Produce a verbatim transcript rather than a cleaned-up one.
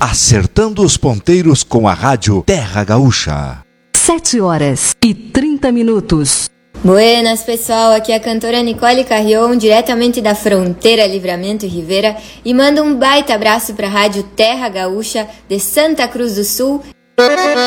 acertando os ponteiros com a rádio Terra Gaúcha. Sete horas e trinta minutos. Buenas, pessoal, aqui é a cantora Nicole Carrion, diretamente da fronteira Livramento e Rivera, e manda um baita abraço para a rádio Terra Gaúcha de Santa Cruz do Sul.